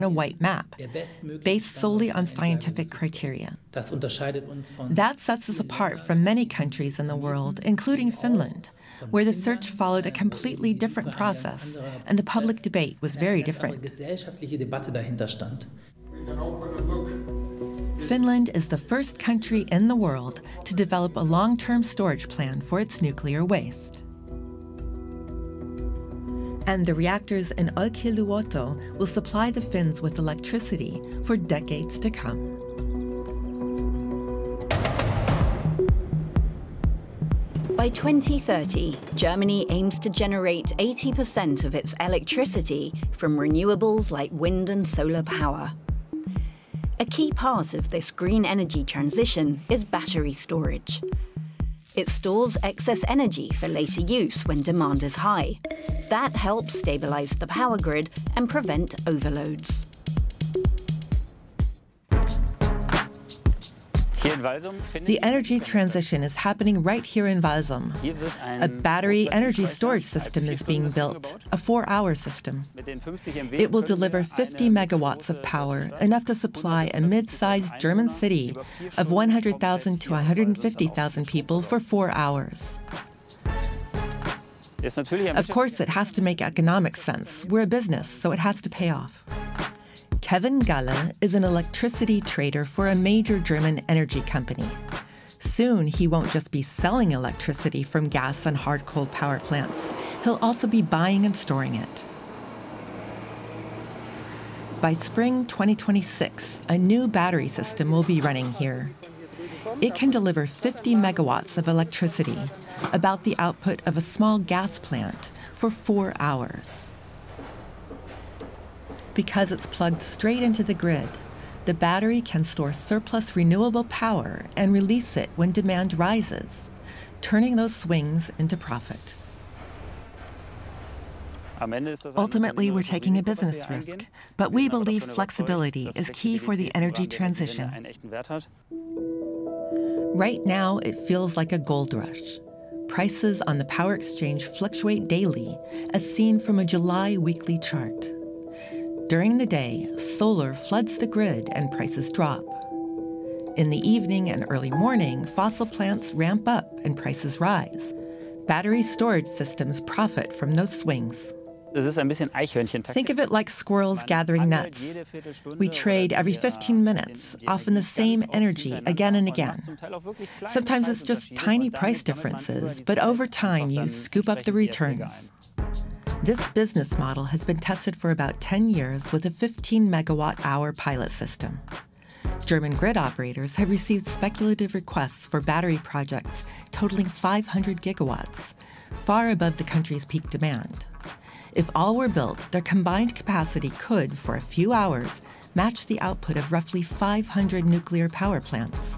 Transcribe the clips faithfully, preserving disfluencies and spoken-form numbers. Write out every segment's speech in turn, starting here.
a white map, based solely on scientific criteria. That sets us apart from many countries in the world, including Finland, where the search followed a completely different process, and the public debate was very different. Finland is the first country in the world to develop a long-term storage plan for its nuclear waste. And the reactors in Olkiluoto will supply the Finns with electricity for decades to come. By twenty thirty, Germany aims to generate eighty percent of its electricity from renewables like wind and solar power. A key part of this green energy transition is battery storage. It stores excess energy for later use when demand is high. That helps stabilize the power grid and prevent overloads. The energy transition is happening right here in Walsum. A battery energy storage system is being built, a four-hour system. It will deliver fifty megawatts of power, enough to supply a mid-sized German city of one hundred thousand to one hundred fifty thousand people for four hours. Of course, it has to make economic sense. We're a business, so it has to pay off. Kevin Galle is an electricity trader for a major German energy company. Soon, he won't just be selling electricity from gas and hard-coal power plants. He'll also be buying and storing it. By spring twenty twenty-six, a new battery system will be running here. It can deliver fifty megawatts of electricity, about the output of a small gas plant, for four hours. Because it's plugged straight into the grid, the battery can store surplus renewable power and release it when demand rises, turning those swings into profit. Ultimately, we're taking a business risk, but we believe flexibility is key for the energy transition. Right now, it feels like a gold rush. Prices on the power exchange fluctuate daily, as seen from a July weekly chart. During the day, solar floods the grid and prices drop. In the evening and early morning, fossil plants ramp up and prices rise. Battery storage systems profit from those swings. Think of it like squirrels gathering nuts. We trade every fifteen minutes, often the same energy again and again. Sometimes it's just tiny price differences, but over time you scoop up the returns. This business model has been tested for about ten years with a fifteen megawatt hour pilot system. German grid operators have received speculative requests for battery projects totaling five hundred gigawatts, far above the country's peak demand. If all were built, their combined capacity could, for a few hours, match the output of roughly five hundred nuclear power plants.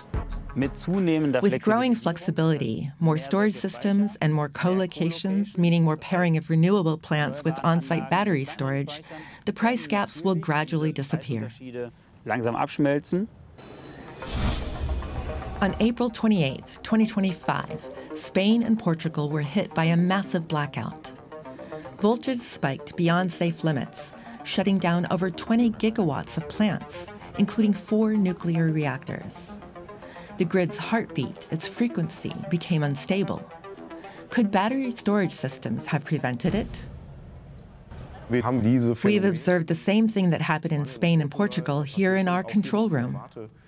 With growing flexibility, more storage systems, and more co-locations, meaning more pairing of renewable plants with on-site battery storage, the price gaps will gradually disappear. On April twenty-eighth, twenty twenty-five, Spain and Portugal were hit by a massive blackout. Voltage spiked beyond safe limits, shutting down over twenty gigawatts of plants, including four nuclear reactors. The grid's heartbeat, its frequency, became unstable. Could battery storage systems have prevented it? We've observed the same thing that happened in Spain and Portugal here in our control room.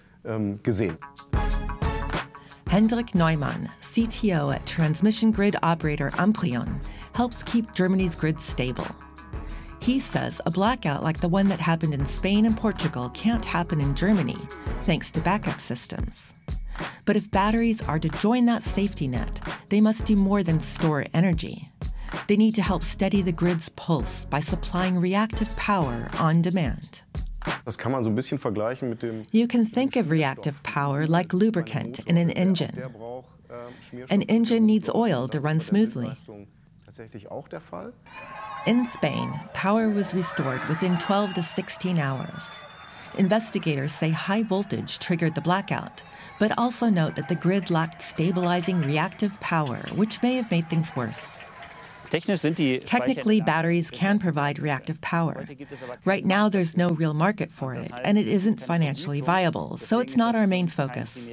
Hendrik Neumann, C T O at transmission grid operator Amprion, helps keep Germany's grid stable. He says a blackout like the one that happened in Spain and Portugal can't happen in Germany, thanks to backup systems. But if batteries are to join that safety net, they must do more than store energy. They need to help steady the grid's pulse by supplying reactive power on demand. You can think of reactive power like lubricant in an engine. An engine needs oil to run smoothly. In Spain, power was restored within twelve to sixteen hours. Investigators say high voltage triggered the blackout, but also note that the grid lacked stabilizing reactive power, which may have made things worse. Technically, batteries can provide reactive power. Right now, there's no real market for it, and it isn't financially viable, so it's not our main focus.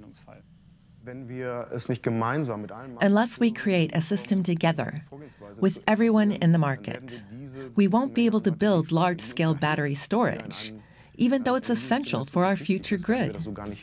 Unless we create a system together, with everyone in the market, we won't be able to build large-scale battery storage, even though it's essential for our future grid.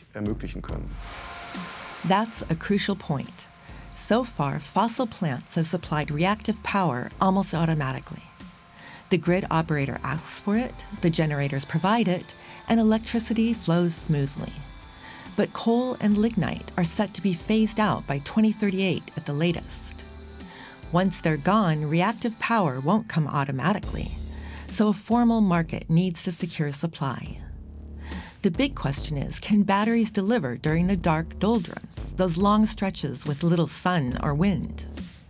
That's a crucial point. So far, fossil plants have supplied reactive power almost automatically. The grid operator asks for it, the generators provide it, and electricity flows smoothly. But coal and lignite are set to be phased out by twenty thirty-eight at the latest. Once they're gone, reactive power won't come automatically, so a formal market needs to secure supply. The big question is, can batteries deliver during the dark doldrums, those long stretches with little sun or wind?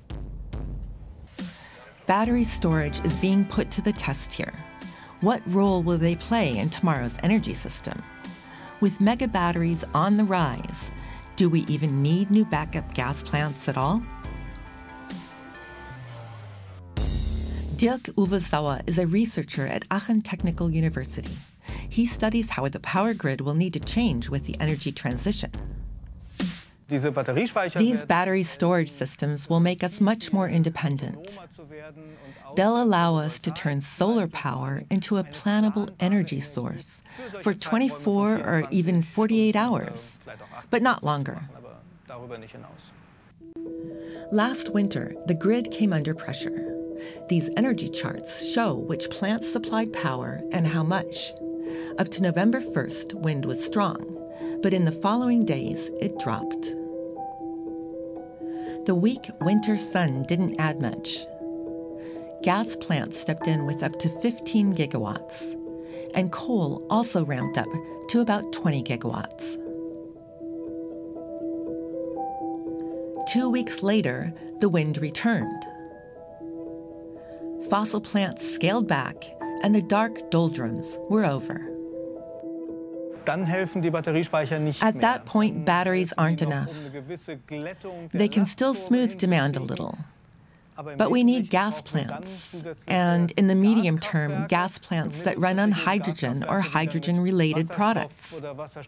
Battery storage is being put to the test here. What role will they play in tomorrow's energy system? With mega batteries on the rise, do we even need new backup gas plants at all? Dirk-Uwe Sauer is a researcher at Aachen Technical University. He studies how the power grid will need to change with the energy transition. These battery storage systems will make us much more independent. They'll allow us to turn solar power into a plannable energy source for twenty-four or even forty-eight hours, but not longer. Last winter, the grid came under pressure. These energy charts show which plants supplied power and how much. Up to November first, wind was strong, but in the following days, it dropped. The weak winter sun didn't add much. Gas plants stepped in with up to fifteen gigawatts, and coal also ramped up to about twenty gigawatts. Two weeks later, the wind returned. Fossil plants scaled back, and the dark doldrums were over. At that point, batteries aren't enough. They can still smooth demand a little. But we need gas plants, and in the medium term, gas plants that run on hydrogen or hydrogen-related products.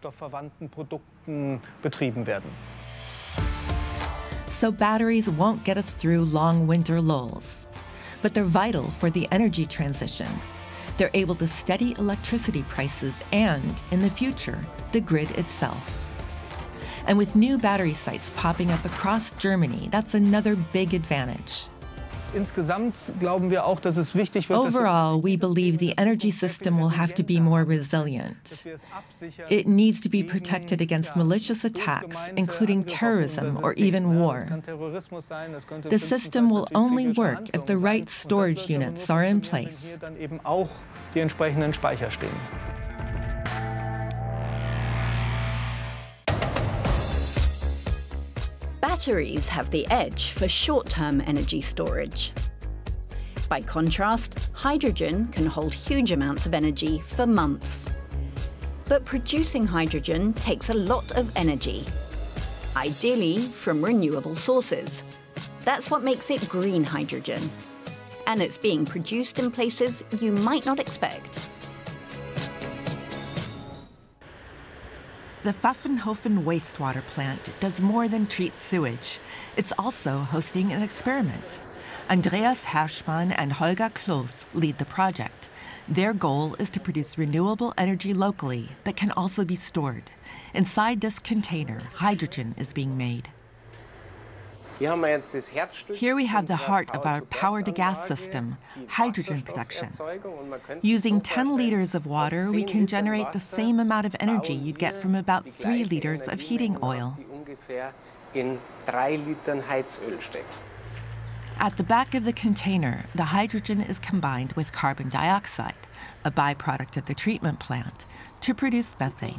So batteries won't get us through long winter lulls, but they're vital for the energy transition. They're able to steady electricity prices and, in the future, the grid itself. And with new battery sites popping up across Germany, that's another big advantage. Overall, we believe the energy system will have to be more resilient. It needs to be protected against malicious attacks, including terrorism or even war. The system will only work if the right storage units are in place. Batteries have the edge for short-term energy storage. By contrast, hydrogen can hold huge amounts of energy for months. But producing hydrogen takes a lot of energy, ideally from renewable sources. That's what makes it green hydrogen. And it's being produced in places you might not expect. The Pfaffenhofen wastewater plant does more than treat sewage. It's also hosting an experiment. Andreas Herschmann and Holger Kloos lead the project. Their goal is to produce renewable energy locally that can also be stored. Inside this container, hydrogen is being made. Here we have the heart of our power-to-gas system, hydrogen production. Using ten liters of water, we can generate the same amount of energy you'd get from about three liters of heating oil. At the back of the container, the hydrogen is combined with carbon dioxide, a byproduct of the treatment plant, to produce methane.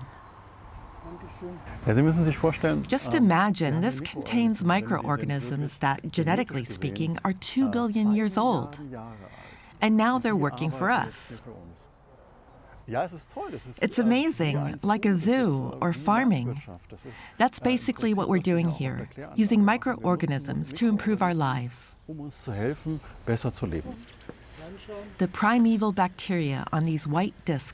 Just imagine this contains microorganisms that, genetically speaking, are two billion years old. And now they're working for us. It's amazing, like a zoo or farming. That's basically what we're doing here, using microorganisms to improve our lives. The primeval bacteria on these white discs